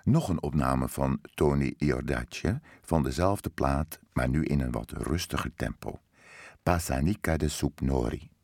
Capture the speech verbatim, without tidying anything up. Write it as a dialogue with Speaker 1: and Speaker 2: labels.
Speaker 1: Nog een opname van Tony Iordache van dezelfde plaat, maar nu in een wat rustiger tempo. Passanica de Supnori.